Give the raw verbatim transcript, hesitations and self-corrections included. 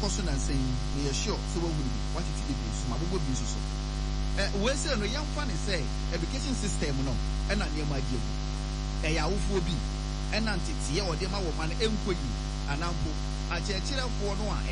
so nansan ne yɛ sure sɛ wahu ne bi watete bebree so ma bobɔ bi nso so eh we say no yɛmfa ne sɛ education system no ɛna nneɛma agye gu ɛyɛ awofoɔ bi ɛna nteteɛ ɔde ma wɔ ma no ɛnkɔ yi anampo akyerɛkyerɛfoɔ no a